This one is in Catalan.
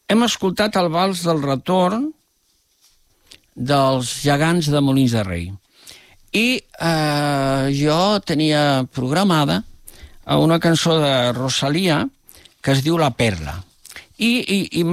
hem escoltat el vals del retorn dels gegants de Molins de Rei. I jo tenia programada una cançó de Rosalía que es diu La Perla. I